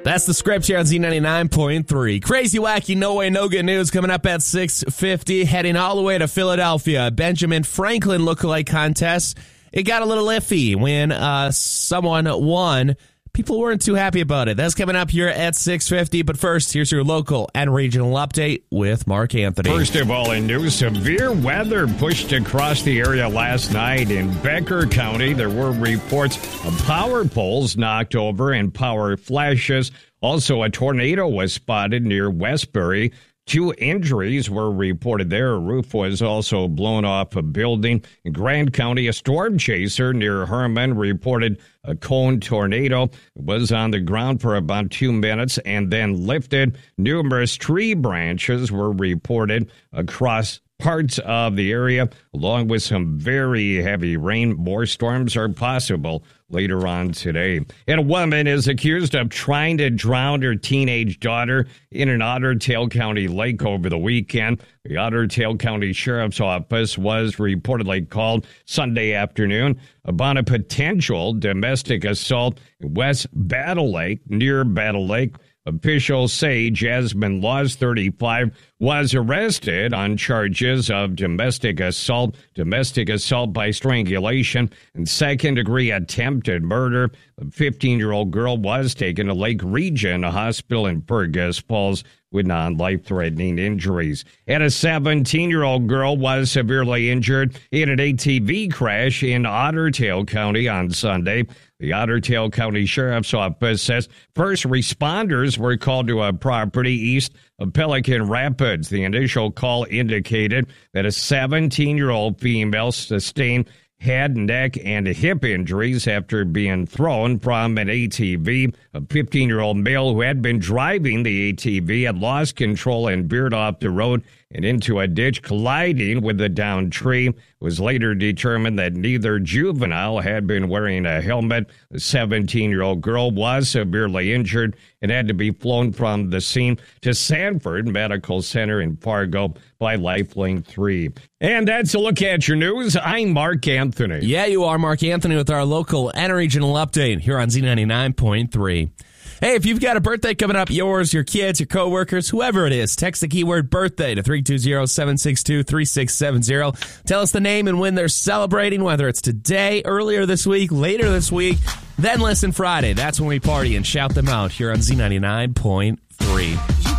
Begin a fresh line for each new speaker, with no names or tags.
That's the script here on Z99.3. Crazy, wacky, no way, no good news coming up at 6:50. Heading all the way to Philadelphia. Benjamin Franklin lookalike contest. It got a little iffy when someone won. People weren't too happy about it. That's coming up here at 6:50. But first, here's your local and regional update with Mark Anthony.
First of all, in news, severe weather pushed across the area last night in Becker County. There were reports of power poles knocked over and power flashes. Also, a tornado was spotted near Westbury. 2 injuries were reported there. A roof was also blown off a building. In Grand County, a storm chaser near Herman reported a cone tornado. It was on the ground for about 2 minutes and then lifted. Numerous tree branches were reported across parts of the area, along with some very heavy rain. More storms are possible later on today. And a woman is accused of trying to drown her teenage daughter in an Otter Tail County lake over the weekend. The Otter Tail County Sheriff's Office was reportedly called Sunday afternoon about a potential domestic assault in West Battle Lake, near Battle Lake. Officials say Jasmine Laws, 35, was arrested on charges of domestic assault by strangulation, and second-degree attempted murder. The 15-year-old girl was taken to Lake Region Hospital in Fergus Falls with non-life-threatening injuries. And a 17-year-old girl was severely injured in an ATV crash in Otter Tail County on Sunday. The Otter Tail County Sheriff's Office says first responders were called to a property east of Pelican Rapids. The initial call indicated that a 17-year-old female sustained head, neck, and hip injuries after being thrown from an ATV. A 15-year-old male who had been driving the ATV had lost control and veered off the road and into a ditch, colliding with a downed tree. It was later determined that neither juvenile had been wearing a helmet. The 17-year-old girl was severely injured and had to be flown from the scene to Sanford Medical Center in Fargo by Lifelink 3. And that's a look at your news. I'm Mark Anthony.
Yeah, you are Mark Anthony with our local and regional update here on Z99.3. Hey, if you've got a birthday coming up, yours, your kids, your coworkers, whoever it is, text the keyword birthday to 320-762-3670. Tell us the name and when they're celebrating, whether it's today, earlier this week, later this week. Then listen Friday. That's when we party and shout them out here on Z99.3.